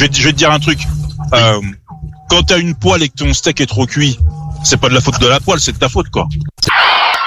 vais te dire un truc. Quand t'as une poêle et que ton steak est trop cuit, c'est pas de la faute de la poêle, c'est de ta faute, quoi.